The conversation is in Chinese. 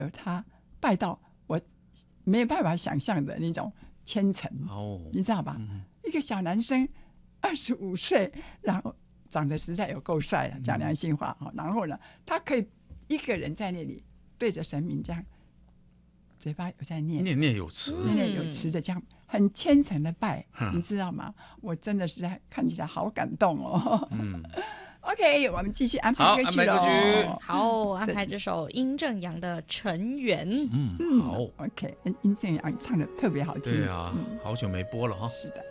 他拜到我没有办法想象的那种虔诚，你知道吧？一个小男生25岁，然后长得实在有够帅了，讲良心话，然后呢，他可以一个人在那里对着神明这样，嘴巴有在念有词， 念有词的这样很虔诚的拜，你知道吗？我真的是看起来好感动哦。OK， 我们继续安排歌曲喽。 好，安排这首殷正阳的《尘缘》。 好 ，OK， 殷正阳唱的特别好听。 对啊，好久没播了哈。 是的。